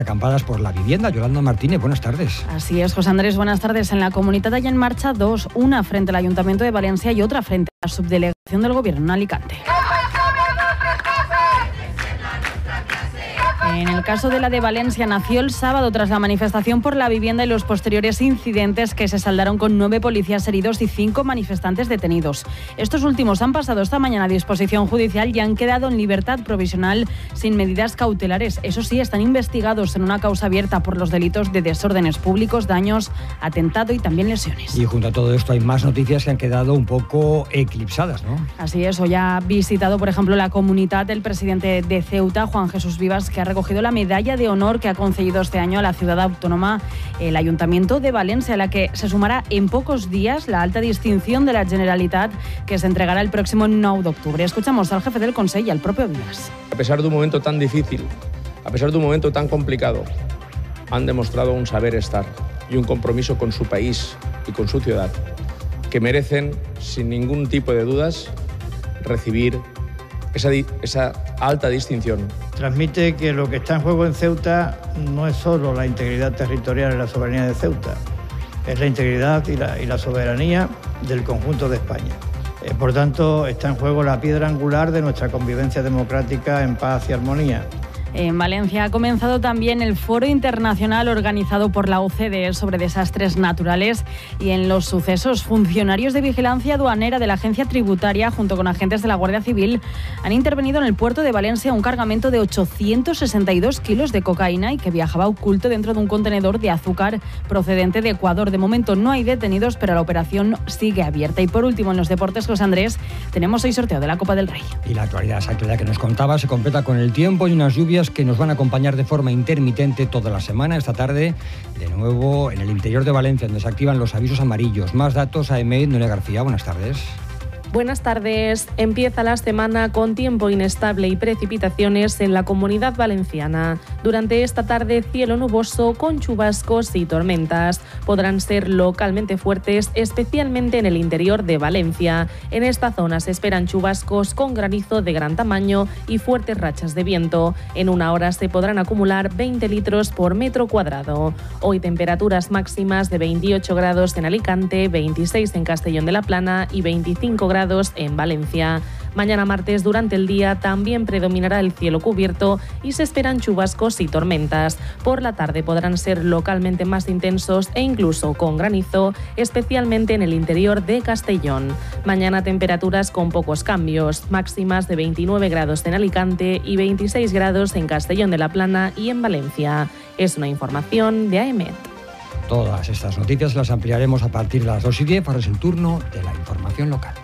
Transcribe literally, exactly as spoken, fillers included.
Acampadas por la vivienda. Yolanda Martínez, buenas tardes. Así es, José Andrés, buenas tardes. En la comunidad hay en marcha dos, una frente al Ayuntamiento de Valencia y otra frente a la subdelegación del Gobierno en Alicante. En el caso de la de Valencia, nació el sábado tras la manifestación por la vivienda y los posteriores incidentes que se saldaron con nueve policías heridos y cinco manifestantes detenidos. Estos últimos han pasado esta mañana a disposición judicial y han quedado en libertad provisional sin medidas cautelares. Eso sí, están investigados en una causa abierta por los delitos de desórdenes públicos, daños, atentado y también lesiones. Y junto a todo esto hay más noticias que han quedado un poco eclipsadas, ¿no? Así es, hoy ha visitado, por ejemplo, la comunidad del presidente de Ceuta, Juan Jesús Vivas, que ha recogido la medalla de honor que ha concedido este año a la ciudad autónoma el Ayuntamiento de Valencia, a la que se sumará en pocos días la alta distinción de la Generalitat, que se entregará el próximo nueve de octubre. Escuchamos al jefe del Consell y al propio Vivas. A pesar de un momento tan difícil, a pesar de un momento tan complicado, han demostrado un saber estar y un compromiso con su país y con su ciudad, que merecen, sin ningún tipo de dudas, recibir esa, esa alta distinción. Transmite que lo que está en juego en Ceuta no es solo la integridad territorial y la soberanía de Ceuta, es la integridad y la, y la soberanía del conjunto de España. Eh, por tanto, está en juego la piedra angular de nuestra convivencia democrática en paz y armonía. En Valencia ha comenzado también el foro internacional organizado por la O C D E sobre desastres naturales y en los sucesos. Funcionarios de vigilancia aduanera de la agencia tributaria junto con agentes de la Guardia Civil han intervenido en el puerto de Valencia un cargamento de ochocientos sesenta y dos kilos de cocaína y que viajaba oculto dentro de un contenedor de azúcar procedente de Ecuador. De momento no hay detenidos, pero la operación sigue abierta. Y por último, en los deportes, José Andrés, tenemos hoy sorteo de la Copa del Rey. Y la actualidad, esa actualidad que nos contaba, se completa con el tiempo y unas lluvias que nos van a acompañar de forma intermitente toda la semana. Esta tarde, de nuevo, en el interior de Valencia, donde se activan los avisos amarillos. Más datos a Emet Noelia García. Buenas tardes. Buenas tardes. Empieza la semana con tiempo inestable y precipitaciones en la Comunidad Valenciana. Durante esta tarde, cielo nuboso con chubascos y tormentas. Podrán ser localmente fuertes, especialmente en el interior de Valencia. En esta zona se esperan chubascos con granizo de gran tamaño y fuertes rachas de viento. En una hora se podrán acumular veinte litros por metro cuadrado. Hoy temperaturas máximas de veintiocho grados en Alicante, veintiséis en Castellón de la Plana y veinticinco grados en Valencia. Mañana martes durante el día también predominará el cielo cubierto y se esperan chubascos y tormentas. Por la tarde podrán ser localmente más intensos e incluso con granizo, especialmente en el interior de Castellón. Mañana temperaturas con pocos cambios, máximas de veintinueve grados en Alicante y veintiséis grados en Castellón de la Plana y en Valencia. Es una información de A E M E T. Todas estas noticias las ampliaremos a partir de las dos y diez. Ahora es el turno de la información local.